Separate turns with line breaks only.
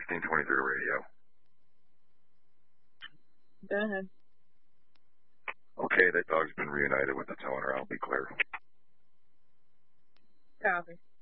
1523 radio.
Go ahead.
Okay, that dog's been reunited with its owner. I'll be clear.
Copy.